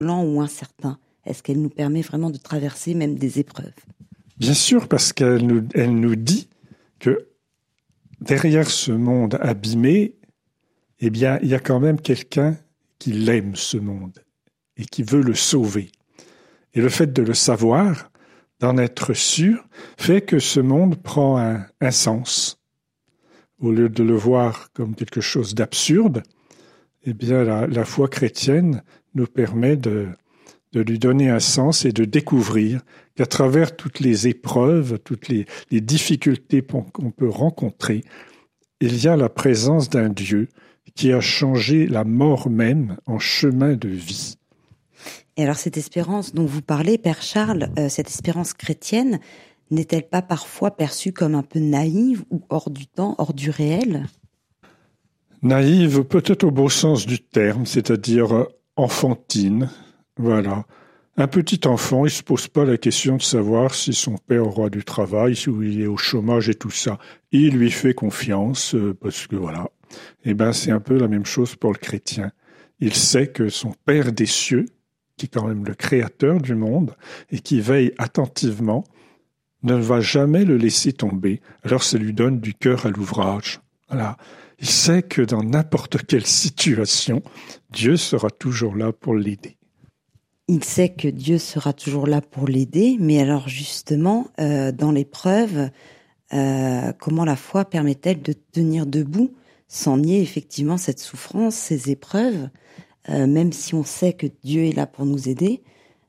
lent ou incertain? Est-ce qu'elle nous permet vraiment de traverser même des épreuves? Bien sûr, parce qu'elle nous dit que derrière ce monde abîmé, eh bien, il y a quand même quelqu'un qui l'aime, ce monde, et qui veut le sauver. Et le fait de le savoir, d'en être sûr, fait que ce monde prend un sens. Au lieu de le voir comme quelque chose d'absurde, eh bien, la foi chrétienne nous permet de lui donner un sens et de découvrir qu'à travers toutes les épreuves, toutes les difficultés qu'on peut rencontrer, il y a la présence d'un Dieu qui a changé la mort même en chemin de vie. Et alors cette espérance dont vous parlez, Père Charles, cette espérance chrétienne, n'est-elle pas parfois perçue comme un peu naïve ou hors du temps, hors du réel? Naïve, peut-être au beau sens du terme, c'est-à-dire enfantine. Voilà. Un petit enfant, il se pose pas la question de savoir si son père aura du travail, si il est au chômage et tout ça. Il lui fait confiance, parce que voilà. Eh ben, c'est un peu la même chose pour le chrétien. Il sait que son Père des cieux, qui est quand même le créateur du monde, et qui veille attentivement, ne va jamais le laisser tomber. Alors ça lui donne du cœur à l'ouvrage. Voilà. Il sait que dans n'importe quelle situation, Dieu sera toujours là pour l'aider. Il sait que Dieu sera toujours là pour l'aider, mais alors justement, dans l'épreuve, comment la foi permet-elle de tenir debout sans nier effectivement cette souffrance, ces épreuves, même si on sait que Dieu est là pour nous aider,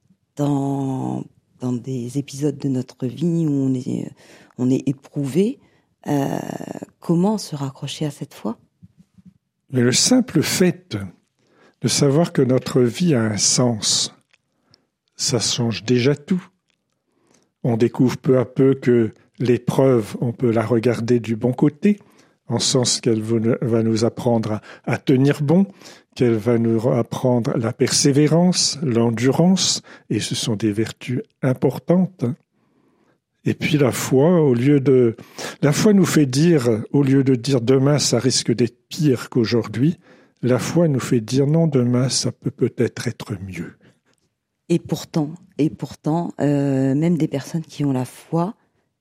dans des épisodes de notre vie où on est éprouvé, comment se raccrocher à cette foi? Mais le simple fait de savoir que notre vie a un sens, ça change déjà tout. On découvre peu à peu que l'épreuve, on peut la regarder du bon côté, en sens qu'elle va nous apprendre à tenir bon, qu'elle va nous apprendre la persévérance, l'endurance, et ce sont des vertus importantes. Et puis la foi, la foi nous fait dire, au lieu de dire demain ça risque d'être pire qu'aujourd'hui, la foi nous fait dire non, demain ça peut peut-être être mieux. Et pourtant, même des personnes qui ont la foi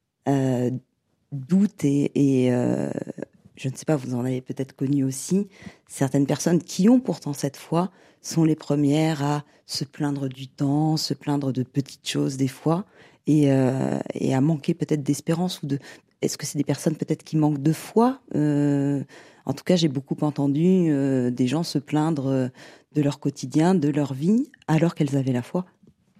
doutent et je ne sais pas, vous en avez peut-être connu aussi, certaines personnes qui ont pourtant cette foi sont les premières à se plaindre du temps, se plaindre de petites choses des fois, et à manquer peut-être d'espérance est-ce que c'est des personnes peut-être qui manquent de foi? En tout cas, j'ai beaucoup entendu des gens se plaindre de leur quotidien, de leur vie, alors qu'elles avaient la foi.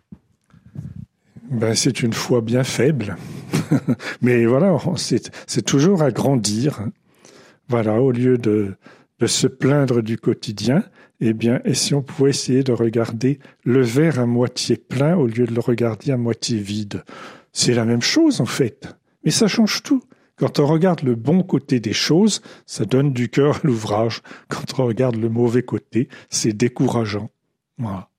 Ben, c'est une foi bien faible. Mais voilà, c'est toujours à grandir. Voilà, au lieu de se plaindre du quotidien, eh bien, et si on pouvait essayer de regarder le verre à moitié plein au lieu de le regarder à moitié vide. C'est la même chose, en fait. Mais ça change tout. Quand on regarde le bon côté des choses, ça donne du cœur à l'ouvrage. Quand on regarde le mauvais côté, c'est décourageant. Voilà.